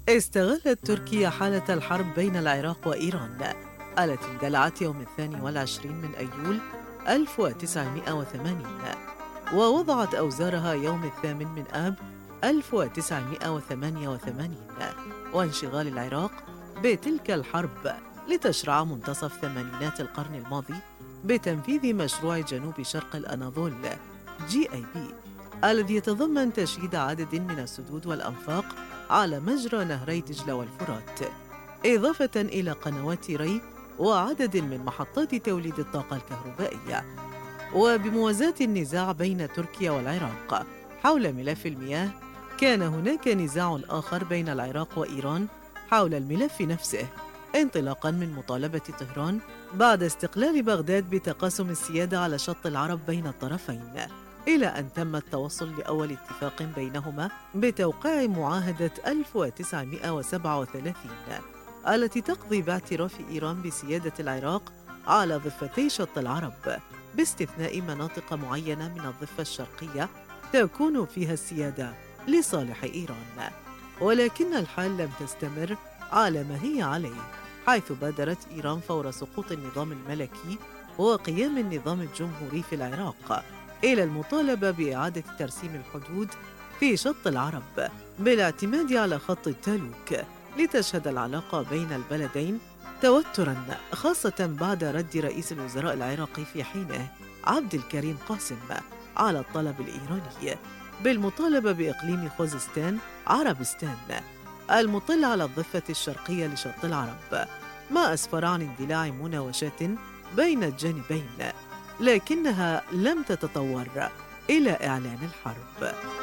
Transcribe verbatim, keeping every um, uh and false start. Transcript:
استغلت تركيا حالة الحرب بين العراق وإيران التي اندلعت يوم الثاني والعشرين من أيلول ألف وتسعمائة وثمانين، ووضعت أوزارها يوم الثامن من آب ألف وتسعمائة وثمانية وثمانين، وانشغال العراق بتلك الحرب لتشرع منتصف ثمانينات القرن الماضي بتنفيذ مشروع جنوب شرق الأناضول جي آي بي، الذي يتضمن تشييد عدد من السدود والأنفاق على مجرى نهري دجلة والفرات، إضافة إلى قنوات ري وعدد من محطات توليد الطاقة الكهربائية. وبموازاة النزاع بين تركيا والعراق حول ملف المياه، كان هناك نزاع آخر بين العراق وإيران حول الملف نفسه، انطلاقاً من مطالبة طهران بعد استقلال بغداد بتقاسم السيادة على شط العرب بين الطرفين، إلى أن تم التوصل لأول اتفاق بينهما بتوقيع معاهدة ألف وتسعمائة وسبعة وثلاثين التي تقضي باعتراف إيران بسيادة العراق على ضفتي شط العرب، باستثناء مناطق معينة من الضفة الشرقية تكون فيها السيادة لصالح إيران. ولكن الحال لم تستمر على ما هي عليه، حيث بادرت إيران فور سقوط النظام الملكي وقيام النظام الجمهوري في العراق إلى المطالبة بإعادة ترسيم الحدود في شط العرب بالاعتماد على خط التالوك، لتشهد العلاقة بين البلدين توتراً، خاصة بعد رد رئيس الوزراء العراقي في حينه عبد الكريم قاسم على الطلب الإيراني بالمطالبة بإقليم خوزستان عربستان المطل على الضفة الشرقية لشط العرب، ما أسفر عن اندلاع مناوشات بين الجانبين، لكنها لم تتطور إلى إعلان الحرب.